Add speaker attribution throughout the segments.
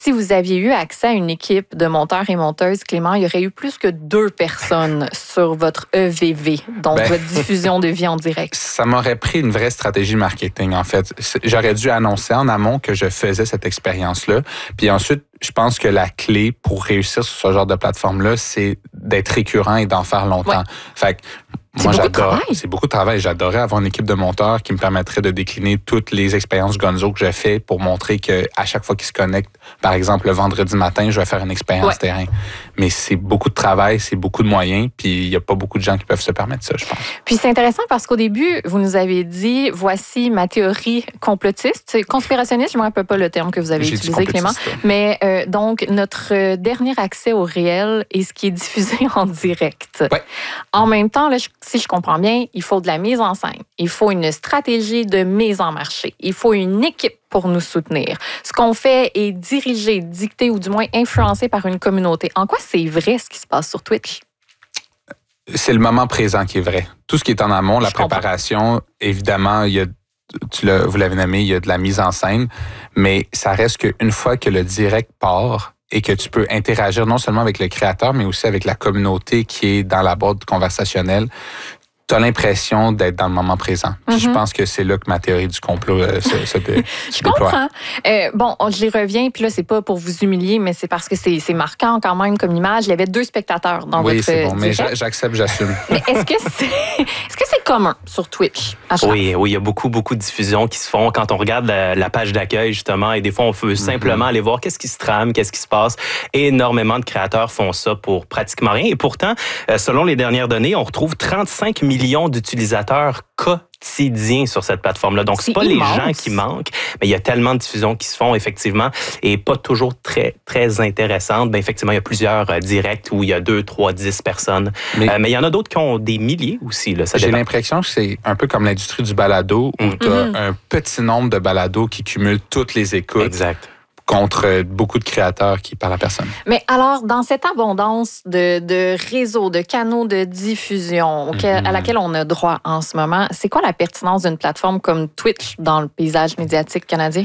Speaker 1: Si vous aviez eu accès à une équipe de monteurs et monteuses, Clément, il y aurait eu plus que 2 personnes sur votre EVV, donc votre diffusion de vie en direct.
Speaker 2: Ça m'aurait pris une vraie stratégie marketing, en fait. J'aurais dû annoncer en amont que je faisais cette expérience-là. Puis ensuite, je pense que la clé pour réussir sur ce genre de plateforme-là, c'est d'être récurrent et d'en faire longtemps.
Speaker 1: Ouais.
Speaker 2: Fait que moi, c'est beaucoup de travail. J'adorais avoir une équipe de monteurs qui me permettrait de décliner toutes les expériences Gonzo que je fais pour montrer que à chaque fois qu'ils se connectent, par exemple, le vendredi matin, je vais faire une expérience terrain. Mais c'est beaucoup de travail, c'est beaucoup de moyens, puis il n'y a pas beaucoup de gens qui peuvent se permettre ça, je pense.
Speaker 1: Puis c'est intéressant parce qu'au début, vous nous avez dit, voici ma théorie complotiste. C'est conspirationniste, je ne me rappelle pas le terme que vous avez utilisé, Clément. Mais donc, notre dernier accès au réel est ce qui est diffusé en direct.
Speaker 2: Ouais.
Speaker 1: En même temps, là, si je comprends bien, il faut de la mise en scène. Il faut une stratégie de mise en marché. Il faut une équipe pour nous soutenir. Ce qu'on fait est dirigé, dicté ou du moins influencé par une communauté. En quoi c'est vrai ce qui se passe sur Twitch?
Speaker 2: C'est le moment présent qui est vrai. Tout ce qui est en amont, la préparation, évidemment, il y a, vous l'avez nommé, il y a de la mise en scène, mais ça reste qu'une fois que le direct part et que tu peux interagir non seulement avec le créateur, mais aussi avec la communauté qui est dans la boîte conversationnelle, tu as l'impression d'être dans le moment présent. Puis je pense que c'est là que ma théorie du complot se déploie.
Speaker 1: Je comprends. Bon, j'y reviens, puis là, c'est pas pour vous humilier, mais c'est parce que c'est marquant quand même comme image. Il y avait 2 spectateurs dans votre
Speaker 2: c'est bon,
Speaker 1: direct.
Speaker 2: mais j'accepte, j'assume.
Speaker 1: Mais est-ce que c'est commun sur Twitch?
Speaker 3: Oui, il y a beaucoup de diffusions qui se font quand on regarde la page d'accueil, justement, et des fois, on peut simplement aller voir qu'est-ce qui se trame, qu'est-ce qui se passe. Énormément de créateurs font ça pour pratiquement rien. Et pourtant, selon les dernières données, on retrouve 35 millions d'utilisateurs quotidiens sur cette plateforme-là. Donc, c'est pas immense. Les gens qui manquent, mais il y a tellement de diffusions qui se font, effectivement, et pas toujours très, très intéressantes. Bien, effectivement, il y a plusieurs directs où il y a 2, 3, 10 personnes. Mais il y en a d'autres qui ont des milliers aussi. Là,
Speaker 2: j'ai l'impression que c'est un peu comme l'industrie du balado, où tu as un petit nombre de balados qui cumulent toutes les écoutes.
Speaker 3: Exact.
Speaker 2: Contre beaucoup de créateurs qui parlent à personne.
Speaker 1: Mais alors, dans cette abondance de réseaux, de canaux de diffusion à laquelle on a droit en ce moment, c'est quoi la pertinence d'une plateforme comme Twitch dans le paysage médiatique canadien?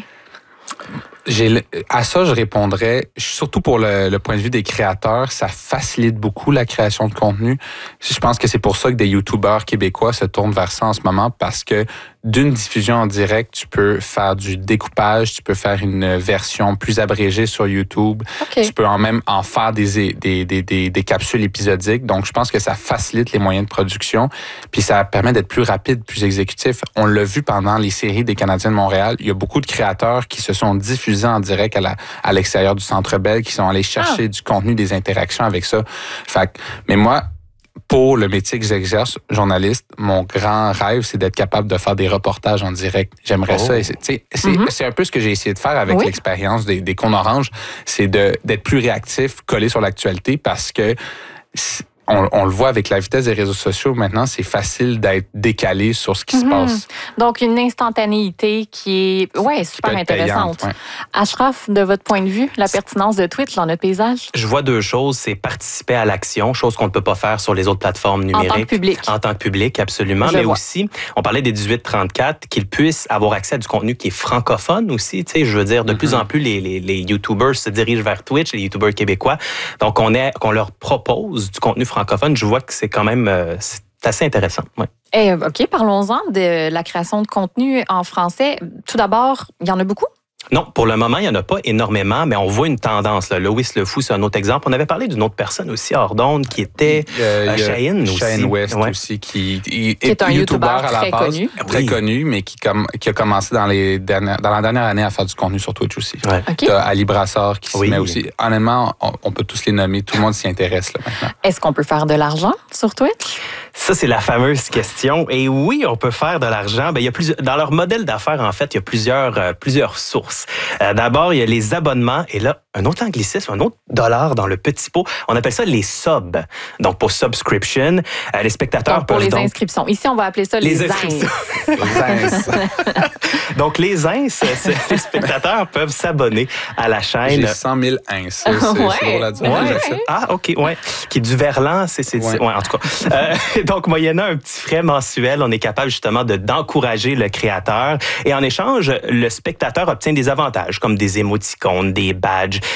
Speaker 2: À ça, je répondrais, surtout pour le point de vue des créateurs, ça facilite beaucoup la création de contenu. Je pense que c'est pour ça que des YouTubeurs québécois se tournent vers ça en ce moment, parce que d'une diffusion en direct, tu peux faire du découpage, tu peux faire une version plus abrégée sur YouTube, tu peux même en faire des capsules épisodiques. Donc, je pense que ça facilite les moyens de production, puis ça permet d'être plus rapide, plus exécutif. On l'a vu pendant les séries des Canadiens de Montréal, il y a beaucoup de créateurs qui se sont diffusés en direct à l'extérieur du Centre Bell, qui sont allés chercher du contenu, des interactions avec ça. Mais moi, pour le métier que j'exerce, journaliste, mon grand rêve, c'est d'être capable de faire des reportages en direct. J'aimerais ça. C'est un peu ce que j'ai essayé de faire avec l'expérience des Cônes Orange, c'est d'être plus réactif, collé sur l'actualité, parce que on le voit avec la vitesse des réseaux sociaux maintenant, c'est facile d'être décalé sur ce qui se passe.
Speaker 1: Donc, une instantanéité qui est super intéressante. Payante, Ashraf, de votre point de vue, la pertinence de Twitch dans notre paysage?
Speaker 3: Je vois 2 choses. C'est participer à l'action, chose qu'on ne peut pas faire sur les autres plateformes numériques.
Speaker 1: En tant que public.
Speaker 3: En tant que public, absolument. Mais aussi, on parlait des 18-34, qu'ils puissent avoir accès à du contenu qui est francophone aussi. Tu sais, je veux dire, de plus en plus, les YouTubers se dirigent vers Twitch, les YouTubers québécois. Donc, qu'on leur propose du contenu francophone, je vois que c'est quand même c'est assez intéressant. Ouais.
Speaker 1: OK, parlons-en de la création de contenu en français. Tout d'abord, il y en a beaucoup?
Speaker 3: Non, pour le moment, il n'y en a pas énormément, mais on voit une tendance. Là. Loïs Le Fou, c'est un autre exemple. On avait parlé d'une autre personne aussi hors d'onde qui était Shane aussi.
Speaker 2: Shane West aussi, qui est un YouTuber à la base, très connu, mais qui a commencé dans la dernière année à faire du contenu sur Twitch aussi.
Speaker 3: Ouais.
Speaker 2: Okay. T'as Ali Brassard qui s'y met aussi. Honnêtement, on peut tous les nommer. Tout le monde s'y intéresse là, maintenant.
Speaker 1: Est-ce qu'on peut faire de l'argent sur Twitch?
Speaker 3: Ça, c'est la fameuse question. Et oui, on peut faire de l'argent. Il y a dans leur modèle d'affaires, en fait, il y a plusieurs sources. D'abord, il y a les abonnements. Et là, un autre anglicisme, un autre dollar dans le petit pot. On appelle ça les subs. Donc, pour subscription, les spectateurs
Speaker 1: peuvent pour les inscriptions. Ici, on va appeler ça les
Speaker 3: inscriptions. Donc, les ins, les spectateurs peuvent s'abonner à la chaîne.
Speaker 2: J'ai 100 000 ins. C'est drôle à dire.
Speaker 3: Ah, OK, ouais. Qui est du verlan, en tout cas. Donc, moyennant un petit frais mensuel, on est capable justement d'encourager le créateur. Et en échange, le spectateur obtient des avantages comme des émoticônes, des badges,